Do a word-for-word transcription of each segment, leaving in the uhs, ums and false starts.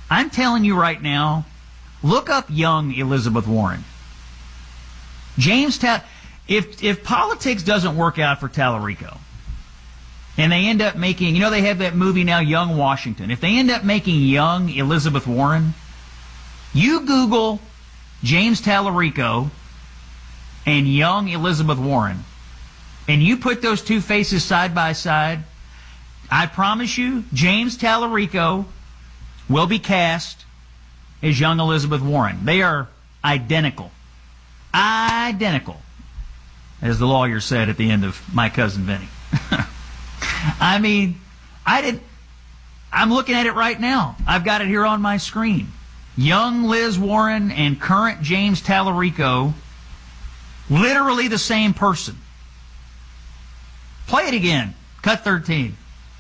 I'm telling you right now, look up young Elizabeth Warren. James Ta- if if politics doesn't work out for Tallarico, and they end up making, you know, they have that movie now, Young Washington. If they end up making young Elizabeth Warren, you Google James Tallarico and young Elizabeth Warren, and you put those two faces side by side, I promise you, James Tallarico will be cast as young Elizabeth Warren. They are identical. Identical, as the lawyer said at the end of My Cousin Vinny. I mean, I did. I'm looking at it right now. I've got it here on my screen. Young Liz Warren and current James Tallarico, literally the same person. Play it again. Cut thirteen.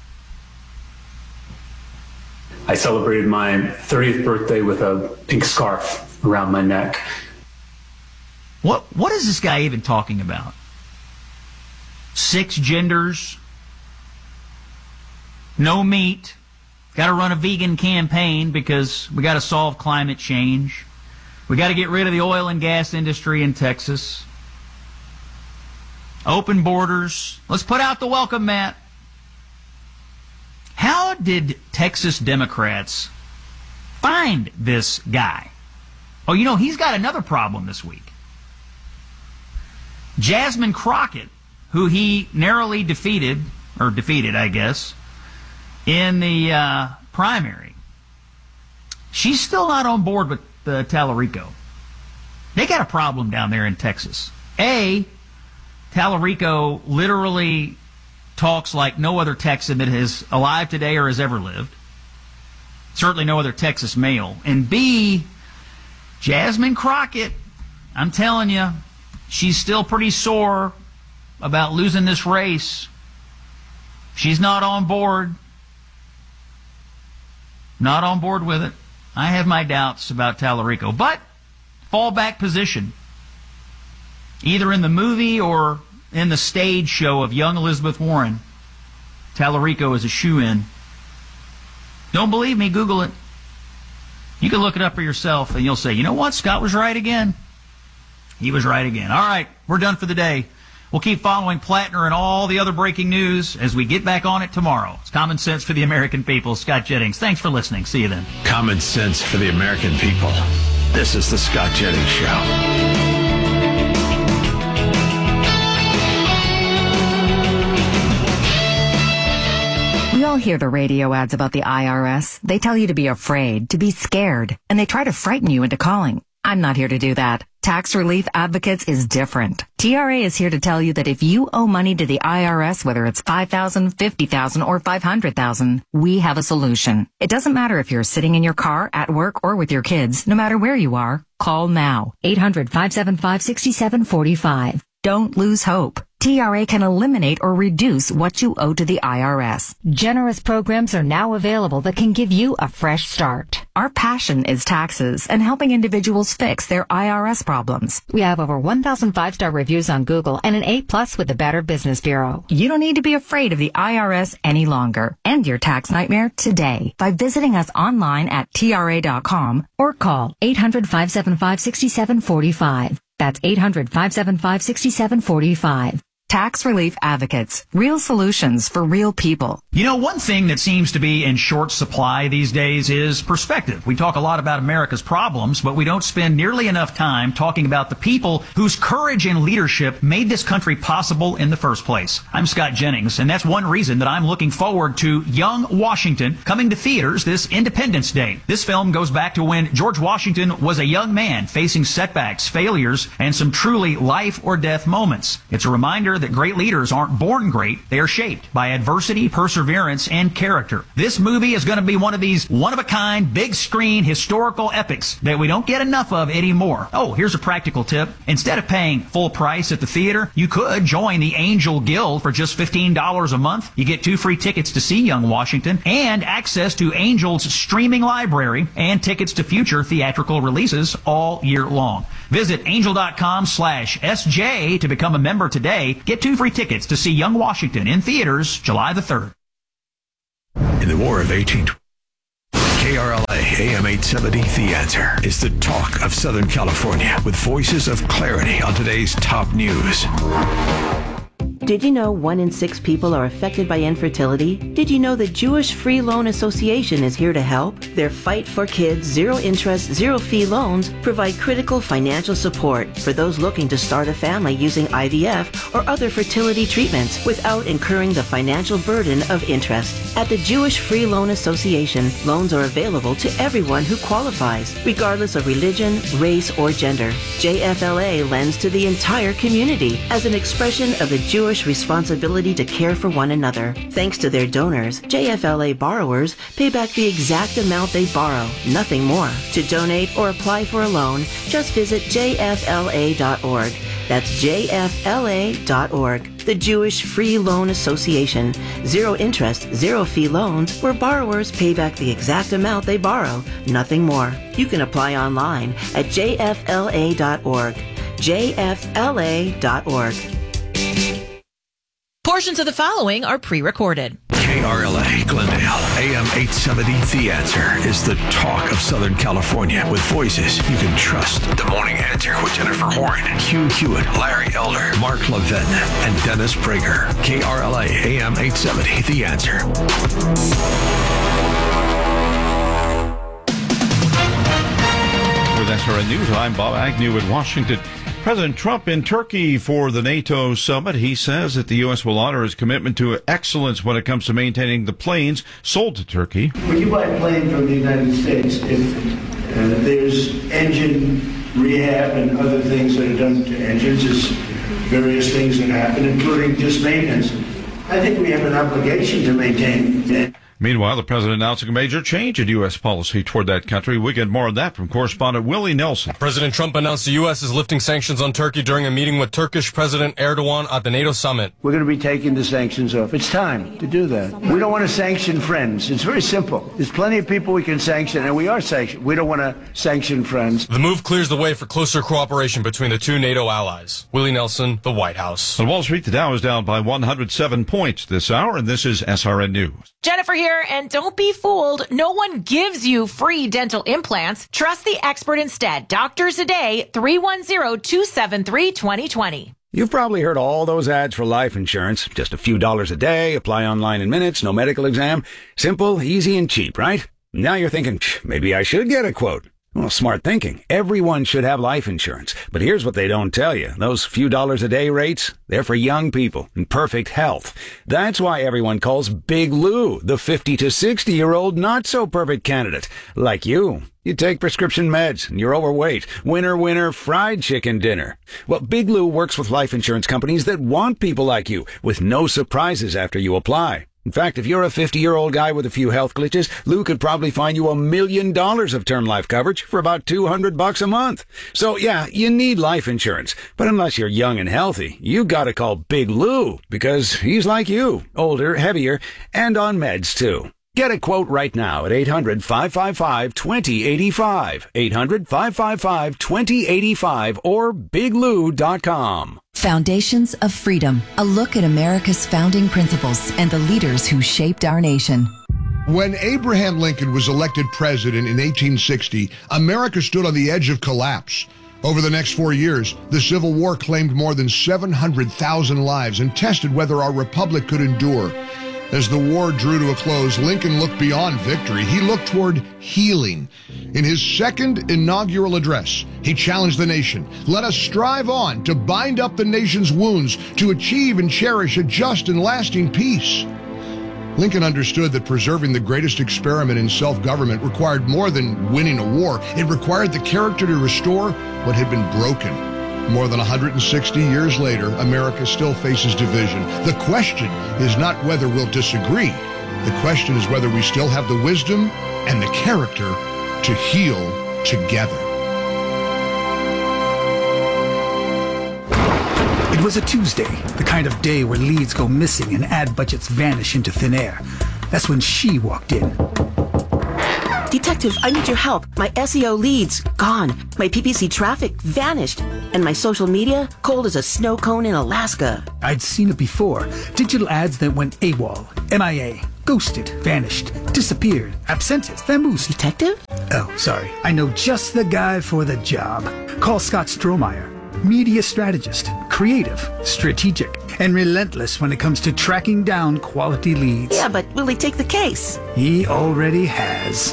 I celebrated my thirtieth birthday with a pink scarf around my neck. What what is this guy even talking about? Six genders, no meat, got to run a vegan campaign because we got to solve climate change. We got to get rid of the oil and gas industry in Texas. Open borders. Let's put out the welcome mat. How did Texas Democrats find this guy? Oh, you know, he's got another problem this week. Jasmine Crockett, who he narrowly defeated, or defeated, I guess, in the uh, primary, she's still not on board with uh, Tallarico. They got a problem down there in Texas. A, Tallarico literally talks like no other Texan that is alive today or has ever lived. Certainly no other Texas male. And B, Jasmine Crockett, I'm telling you, she's still pretty sore about losing this race. She's not on board. Not on board with it. I have my doubts about Tallarico. But, fallback position. Either in the movie or in the stage show of young Elizabeth Warren, Tallarico is a shoo-in. Don't believe me? Google it. You can look it up for yourself, and you'll say, you know what? Scott was right again. He was right again. All right, we're done for the day. We'll keep following Plattner and all the other breaking news as we get back on it tomorrow. It's Common Sense for the American People. Scott Jennings, thanks for listening. See you then. Common Sense for the American People. This is the Scott Jennings Show. We all hear the radio ads about the I R S. They tell you to be afraid, to be scared, and they try to frighten you into calling. I'm not here to do that. Tax Relief Advocates is different. T R A is here to tell you that if you owe money to the I R S, whether it's five thousand dollars, fifty thousand dollars, or five hundred thousand dollars, we have a solution. It doesn't matter if you're sitting in your car, at work, or with your kids. No matter where you are, call now. eight hundred, five seven five, six seven four five. Don't lose hope. T R A can eliminate or reduce what you owe to the I R S. Generous programs are now available that can give you a fresh start. Our passion is taxes and helping individuals fix their I R S problems. We have over one thousand five-star reviews on Google and an A plus with the Better Business Bureau. You don't need to be afraid of the I R S any longer. End your tax nightmare today by visiting us online at T R A dot com or call eight hundred, five seven five, six seven four five. That's eight hundred, five seven five, six seven four five. Tax Relief Advocates. Real solutions for real people. You know, one thing that seems to be in short supply these days is perspective. We talk a lot about America's problems, but we don't spend nearly enough time talking about the people whose courage and leadership made this country possible in the first place. I'm Scott Jennings, and that's one reason that I'm looking forward to Young Washington coming to theaters this Independence Day. This film goes back to when George Washington was a young man facing setbacks, failures, and some truly life or death moments. It's a reminder that great leaders aren't born great, they are shaped by adversity, perseverance, and character. This movie is going to be one of these one-of-a-kind, big-screen, historical epics that we don't get enough of anymore. Oh, here's a practical tip. Instead of paying full price at the theater, you could join the Angel Guild for just fifteen dollars a month. You get two free tickets to see Young Washington and access to Angel's streaming library and tickets to future theatrical releases all year long. Visit angel.com slash SJ to become a member today. Get two free tickets to see Young Washington in theaters July the third. In the War of eighteen twenty, K R L A A M eight seventy, The Answer is the talk of Southern California with voices of clarity on today's top news. Did you know one in six people are affected by infertility? Did you know the Jewish Free Loan Association is here to help? Their Fight for Kids zero interest, zero fee loans provide critical financial support for those looking to start a family using I V F or other fertility treatments without incurring the financial burden of interest. At the Jewish Free Loan Association, loans are available to everyone who qualifies, regardless of religion, race, or gender. J F L A lends to the entire community as an expression of the Jewish responsibility to care for one another. Thanks to their donors, J F L A borrowers pay back the exact amount they borrow, nothing more. To donate or apply for a loan, just visit J F L A dot org. That's J F L A dot org. The Jewish Free Loan Association. Zero interest, zero fee loans where borrowers pay back the exact amount they borrow, nothing more. You can apply online at J F L A dot org. J F L A dot org. Portions of the following are pre-recorded. K R L A Glendale, A M eight seventy, The Answer is the talk of Southern California with voices you can trust. The Morning Answer with Jennifer Horn, Hugh Hewitt, Larry Elder, Mark Levin, and Dennis Prager. K R L A, A M eight seventy, The Answer. With S R N News, I'm Bob Agnew in Washington. President Trump in Turkey for the NATO summit. He says that the U S will honor his commitment to excellence when it comes to maintaining the planes sold to Turkey. When you buy a plane from the United States, if uh, there's engine rehab and other things that are done to engines, there's various things that happen, including just maintenance. I think we have an obligation to maintain it. Meanwhile, the president announcing a major change in U S policy toward that country. We get more on that from correspondent Willie Nelson. President Trump announced the U S is lifting sanctions on Turkey during a meeting with Turkish President Erdogan at the NATO summit. We're going to be taking the sanctions off. It's time to do that. We don't want to sanction friends. It's very simple. There's plenty of people we can sanction, and we are sanctioned. We don't want to sanction friends. The move clears the way for closer cooperation between the two NATO allies. Willie Nelson, the White House. On Wall Street, the Dow is down by one hundred seven points this hour, and this is S R N News. Jennifer here, and don't be fooled. No one gives you free dental implants. Trust the expert instead. Doctors Today, three one zero, two seven three, two zero two zero. You've probably heard all those ads for life insurance. Just a few dollars a day, apply online in minutes, no medical exam. Simple, easy, and cheap, right? Now you're thinking, maybe I should get a quote. Well, smart thinking. Everyone should have life insurance. But here's what they don't tell you. Those few dollars a day rates, they're for young people in perfect health. That's why everyone calls Big Lou the fifty to sixty year old not so perfect candidate. Like you. You take prescription meds and you're overweight. Winner, winner, fried chicken dinner. Well, Big Lou works with life insurance companies that want people like you with no surprises after you apply. In fact, if you're a fifty-year-old guy with a few health glitches, Lou could probably find you a million dollars of term life coverage for about two hundred bucks a month. So yeah, you need life insurance. But unless you're young and healthy, you gotta call Big Lou because he's like you, older, heavier, and on meds too. Get a quote right now at eight hundred, five five five, two zero eight five, eight hundred, five five five, two zero eight five, or big lou dot com. Foundations of Freedom, a look at America's founding principles and the leaders who shaped our nation. When Abraham Lincoln was elected president in eighteen sixty, America stood on the edge of collapse. Over the next four years, the Civil War claimed more than seven hundred thousand lives and tested whether our republic could endure. As the war drew to a close, Lincoln looked beyond victory. He looked toward healing. In his second inaugural address, he challenged the nation. Let us strive on to bind up the nation's wounds, to achieve and cherish a just and lasting peace. Lincoln understood that preserving the greatest experiment in self-government required more than winning a war. It required the character to restore what had been broken. More than one hundred sixty years later, America still faces division. The question is not whether we'll disagree. The question is whether we still have the wisdom and the character to heal together. It was a Tuesday, the kind of day where leads go missing and ad budgets vanish into thin air. That's when she walked in. Detective, I need your help. My S E O leads, gone. My P P C traffic vanished. And my social media, cold as a snow cone in Alaska. I'd seen it before. Digital ads that went AWOL, M I A, ghosted, vanished, disappeared, absentis, vamoosed. Detective? Oh, sorry. I know just the guy for the job. Call Scott Strohmeyer. Media strategist, creative, strategic, and relentless when it comes to tracking down quality leads. Yeah, but will he take the case? He already has.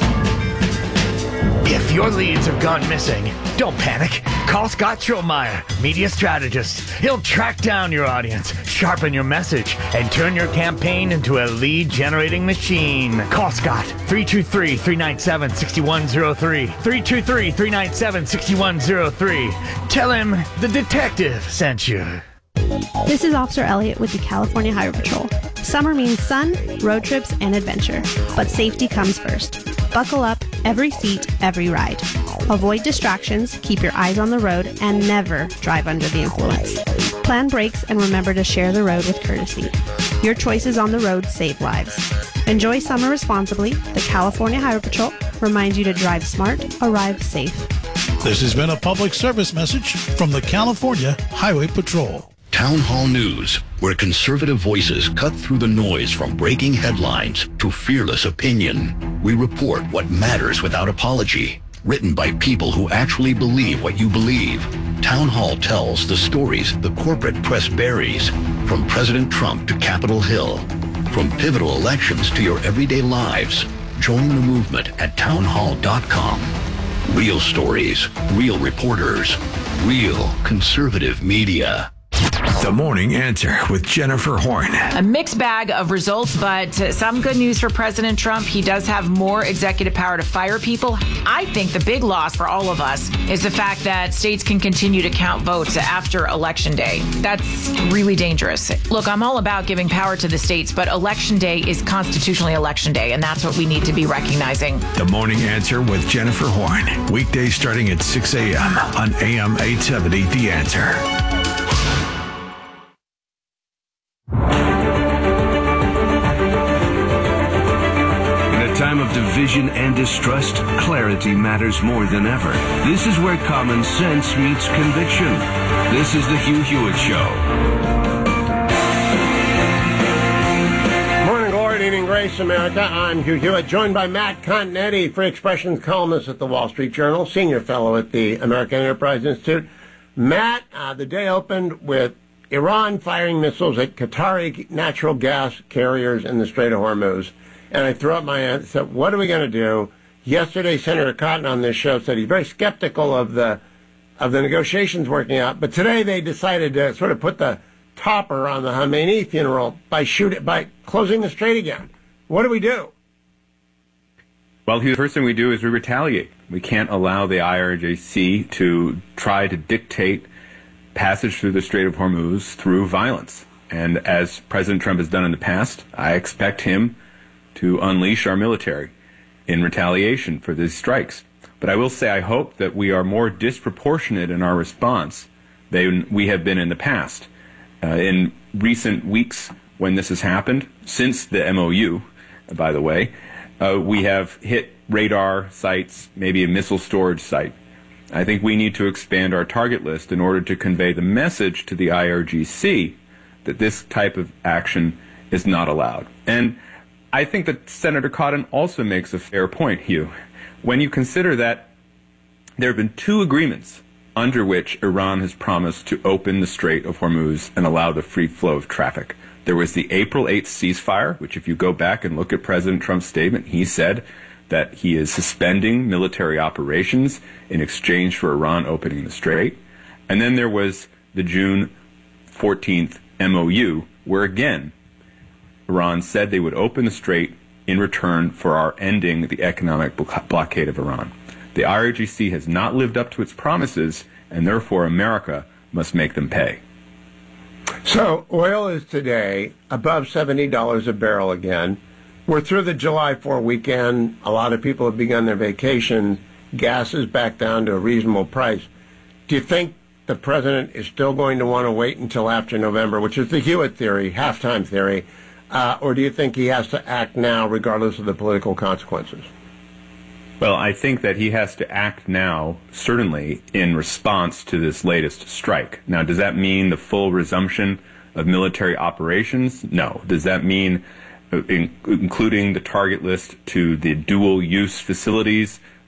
If your leads have gone missing, don't panic. Call Scott Strohmeyer, media strategist. He'll track down your audience, sharpen your message, and turn your campaign into a lead-generating machine. Call Scott, three two three, three nine seven, six one zero three, three two three, three nine seven, six one zero three. Tell him the detective sent you. This is Officer Elliott with the California Highway Patrol. Summer means sun, road trips, and adventure, but safety comes first. Buckle up, every seat, every ride. Avoid distractions, keep your eyes on the road, and never drive under the influence. Plan brakes and remember to share the road with courtesy. Your choices on the road save lives. Enjoy summer responsibly. The California Highway Patrol reminds you to drive smart, arrive safe. This has been a public service message from the California Highway Patrol. Town Hall News, where conservative voices cut through the noise from breaking headlines to fearless opinion. We report what matters without apology. Written by people who actually believe what you believe. Town Hall tells the stories the corporate press buries, from President Trump to Capitol Hill. From pivotal elections to your everyday lives. Join the movement at town hall dot com. Real stories, real reporters, real conservative media. The Morning Answer with Jennifer Horn. A mixed bag of results, but some good news for President Trump. He does have more executive power to fire people. I think the big loss for all of us is the fact that states can continue to count votes after Election Day. That's really dangerous. Look, I'm all about giving power to the states, but Election Day is constitutionally Election Day, and that's what we need to be recognizing. The Morning Answer with Jennifer Horn. Weekdays starting at six a.m. on A M eight seventy, The Answer. Time of division and distrust, clarity matters more than ever. This is where common sense meets conviction. This is the Hugh Hewitt Show. Morning glory, evening grace, America. I'm Hugh Hewitt, joined by Matt Continetti, Free Expressions columnist at the Wall Street Journal, senior fellow at the American Enterprise Institute. Matt, uh, the day opened with Iran firing missiles at Qatari natural gas carriers in the Strait of Hormuz. And I threw up my hand and said, what are we going to do? Yesterday, Senator Cotton on this show said he's very skeptical of the of the negotiations working out. But today they decided to sort of put the topper on the Khamenei funeral by shoot by closing the strait again. What do we do? Well, the first thing we do is we retaliate. We can't allow the I R G C to try to dictate passage through the Strait of Hormuz through violence. And as President Trump has done in the past, I expect him to unleash our military in retaliation for these strikes. But I will say I hope that we are more disproportionate in our response than we have been in the past. Uh, in recent weeks when this has happened, since the M O U, by the way, uh, we have hit radar sites, maybe a missile storage site. I think we need to expand our target list in order to convey the message to the I R G C that this type of action is not allowed. And I think that Senator Cotton also makes a fair point, Hugh. When you consider that there have been two agreements under which Iran has promised to open the Strait of Hormuz and allow the free flow of traffic. There was the April eighth ceasefire, which if you go back and look at President Trump's statement, he said that he is suspending military operations in exchange for Iran opening the strait. And then there was the June fourteenth M O U, where again, Iran said they would open the strait in return for our ending the economic blockade of Iran. The I R G C has not lived up to its promises, and therefore America must make them pay. So oil is today above seventy dollars a barrel again. We're through the July fourth weekend. A lot of people have begun their vacation. Gas is back down to a reasonable price. Do you think the president is still going to want to wait until after November, which is the Hewitt theory, halftime theory, uh, or do you think he has to act now regardless of the political consequences? Well, I think that he has to act now, certainly, in response to this latest strike. Now, does that mean the full resumption of military operations? No. Does that mean in, including the target list to the dual-use facilities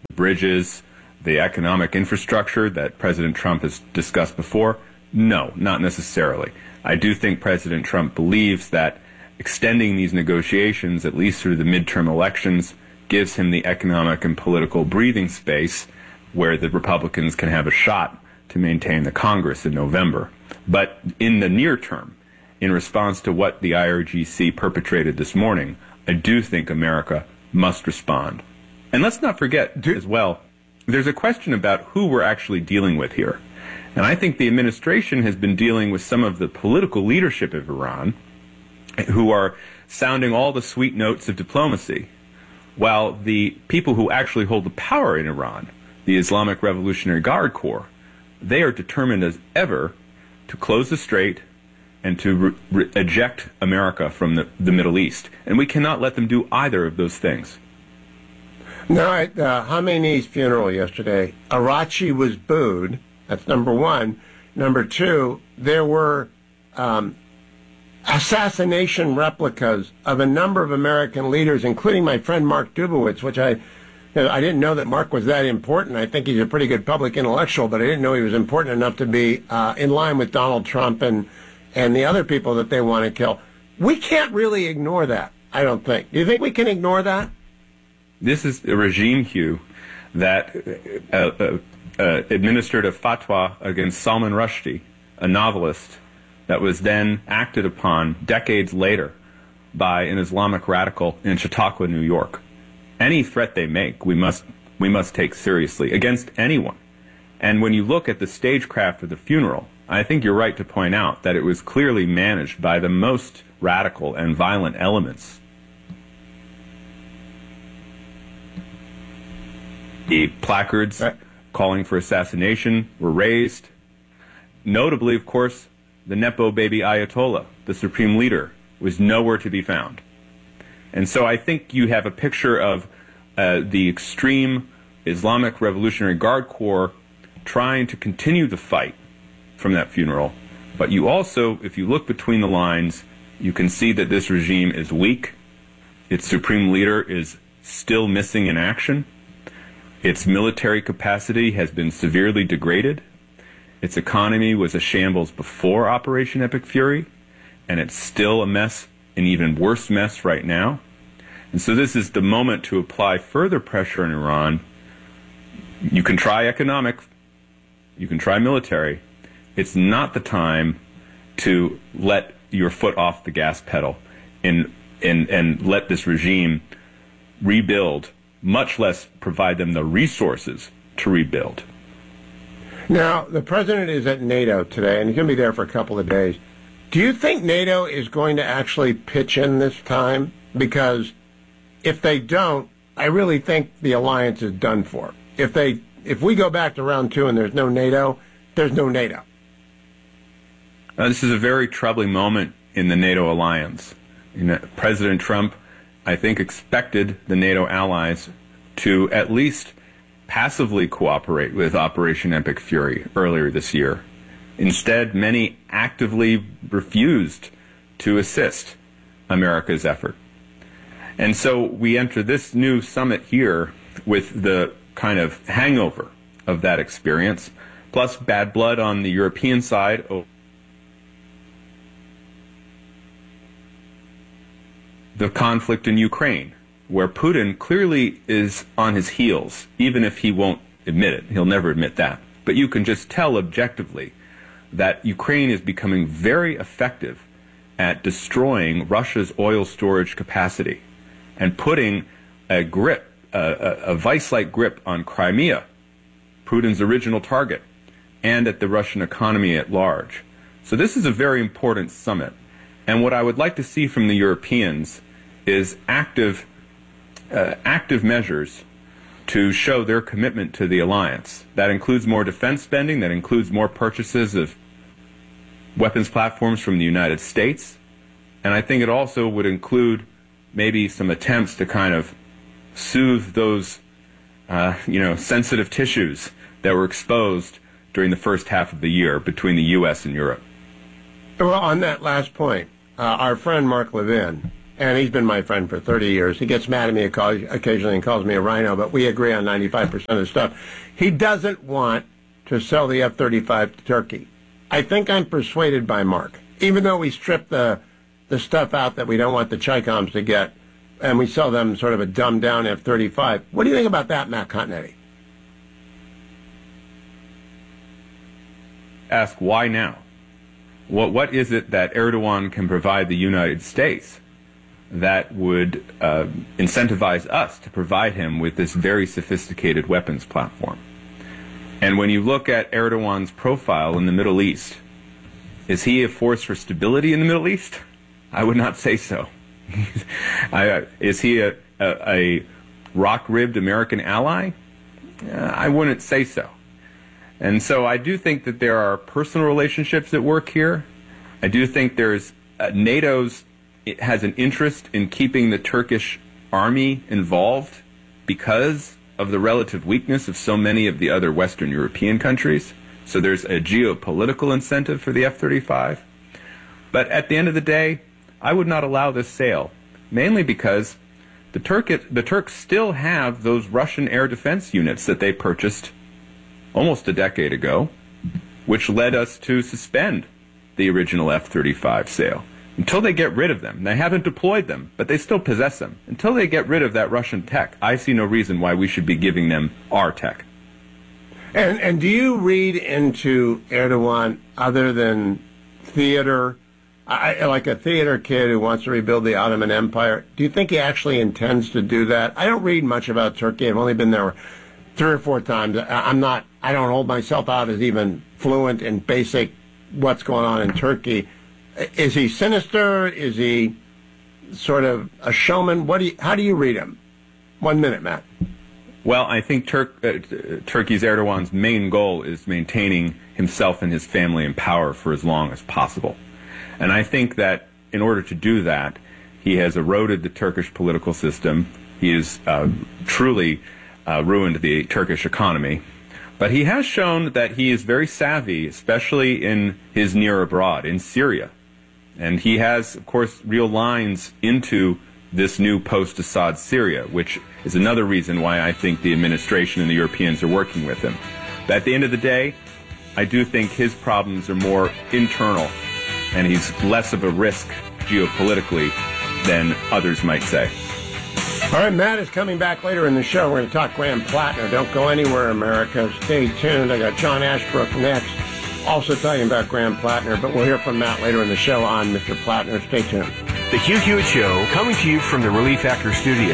bridges, the economic infrastructure that President Trump has discussed before? No, not necessarily. I do think President Trump believes that extending these negotiations, at least through the midterm elections, gives him the economic and political breathing space where the Republicans can have a shot to maintain the Congress in November. But in the near term, in response to what the I R G C perpetrated this morning, I do think America must respond. And let's not forget as well, there's a question about who we're actually dealing with here. And I think the administration has been dealing with some of the political leadership of Iran who are sounding all the sweet notes of diplomacy, while the people who actually hold the power in Iran, the Islamic Revolutionary Guard Corps, they are determined as ever to close the strait and to re- re- eject America from the, the Middle East. And we cannot let them do either of those things. Now, at uh, Khamenei's funeral yesterday, Arachi was booed. That's number one. Number two, there were um, assassination replicas of a number of American leaders, including my friend Mark Dubowitz, which I, you know, I didn't know that Mark was that important. I think he's a pretty good public intellectual, but I didn't know he was important enough to be uh, in line with Donald Trump and, and the other people that they want to kill. We can't really ignore that, I don't think. Do you think we can ignore that? This is a regime, Hugh, that uh, uh, uh, administered a fatwa against Salman Rushdie, a novelist, that was then acted upon decades later by an Islamic radical in Chautauqua, New York. Any threat they make, we must we must take seriously against anyone. And when you look at the stagecraft of the funeral, I think you're right to point out that it was clearly managed by the most radical and violent elements. The placards calling for assassination were raised. Notably, of course, the Nepo baby Ayatollah, the supreme leader, was nowhere to be found. And so I think you have a picture of uh, the extreme Islamic Revolutionary Guard Corps trying to continue the fight from that funeral. But you also, if you look between the lines, you can see that this regime is weak. Its supreme leader is still missing in action. Its military capacity has been severely degraded. Its economy was a shambles before Operation Epic Fury, and it's still a mess, an even worse mess right now. And so this is the moment to apply further pressure on Iran. You can try economic, you can try military. It's not the time to let your foot off the gas pedal and, and, and let this regime rebuild, much less provide them the resources to rebuild. Now, the president is at NATO today, and he's going to be there for a couple of days. Do you think NATO is going to actually pitch in this time? Because if they don't, I really think the alliance is done for. If they, if we go back to round two and there's no NATO, there's no NATO. Uh, this is a very troubling moment in the NATO alliance. You know, President Trump, I think, expected the NATO allies to at least passively cooperate with Operation Epic Fury earlier this year. Instead, many actively refused to assist America's effort. And so we enter this new summit here with the kind of hangover of that experience, plus bad blood on the European side. The conflict in Ukraine, where Putin clearly is on his heels, even if he won't admit it. He'll never admit that. But you can just tell objectively that Ukraine is becoming very effective at destroying Russia's oil storage capacity and putting a grip, a, a, a vice-like grip on Crimea, Putin's original target, and at the Russian economy at large. So this is a very important summit. And what I would like to see from the Europeans is active, uh, active measures to show their commitment to the alliance. That includes more defense spending, that includes more purchases of weapons platforms from the United States, and I think it also would include maybe some attempts to kind of soothe those, uh, you know, sensitive tissues that were exposed during the first half of the year between the U S and Europe. Well, on that last point, uh, our friend Mark Levin and he's been my friend for thirty years. He gets mad at me occasionally and calls me a rhino, but we agree on ninety-five percent of the stuff. He doesn't want to sell the F thirty-five to Turkey. I think I'm persuaded by Mark. Even though we strip the the stuff out that we don't want the Chicoms to get, and we sell them sort of a dumbed-down F thirty-five. What do you think about that, Matt Continetti? Ask why now? What What is it that Erdogan can provide the United States that would uh, incentivize us to provide him with this very sophisticated weapons platform? And when you look at Erdogan's profile in the Middle East, is he a force for stability in the Middle East? I would not say so. I, uh, is he a, a, a rock-ribbed American ally? Uh, I wouldn't say so. And so I do think that there are personal relationships at work here. I do think there's uh, NATO's it has an interest in keeping the Turkish army involved because of the relative weakness of so many of the other Western European countries. So there's a geopolitical incentive for the F thirty-five. But at the end of the day, I would not allow this sale, mainly because the, Turk, the Turks still have those Russian air defense units that they purchased almost a decade ago, which led us to suspend the original F thirty-five sale. Until they get rid of them, they haven't deployed them, but they still possess them. Until they get rid of that Russian tech, I see no reason why we should be giving them our tech. And and do you read into Erdogan other than theater, I, like a theater kid who wants to rebuild the Ottoman Empire? Do you think he actually intends to do that? I don't read much about Turkey. I've only been there three or four times. I'm not. I don't hold myself out as even fluent in basic what's going on in Turkey. Is he sinister? Is he sort of a showman? What do you, how do you read him? One minute, Matt. Well, I think Turk, uh, Turkey's Erdogan's main goal is maintaining himself and his family in power for as long as possible. And I think that in order to do that, he has eroded the Turkish political system. He has uh, truly uh, ruined the Turkish economy. But he has shown that he is very savvy, especially in his near abroad, in Syria. And he has, of course, real lines into this new post-Assad Syria, which is another reason why I think the administration and the Europeans are working with him. But at the end of the day, I do think his problems are more internal, and he's less of a risk geopolitically than others might say. All right, Matt is coming back later in the show. We're going to talk Graham Plattner. Don't go anywhere, America. Stay tuned. I got John Ashbrook next. Also talking about Graham Plattner, but we'll hear from Matt later in the show on Mister Plattner. Stay tuned. The Hugh Hewitt Show, coming to you from the Relief Actor Studio.